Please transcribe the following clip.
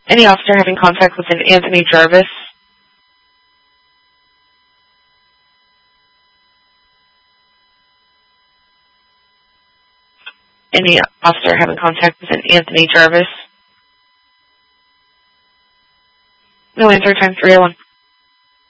Any officer having contact with an Anthony Jarvis? Any officer having contact with an Anthony Jarvis? No answer, time 301.